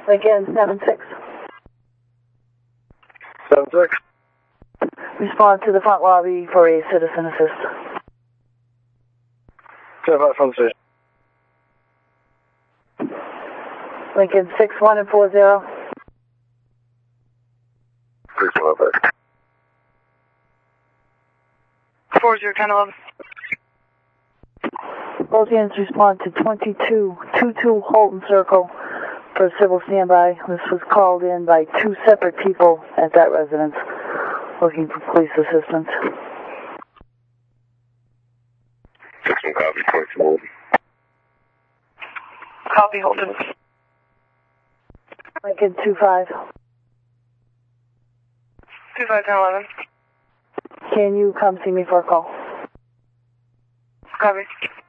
Lincoln 7-6. 7-6. Respond to the front lobby for a citizen assist. 10-5 from the station. Lincoln 6-1 and 4-0. 6-1-5. 4-0-10-11. Both units respond to 2222 Holton Circle for civil standby. This was called in by two separate people at that residence looking for police assistance. 6-1 copy, 22 Holton. Copy, Holton. Lincoln 2-5. 2-5-10-11. Can you come see me for a call? Copy.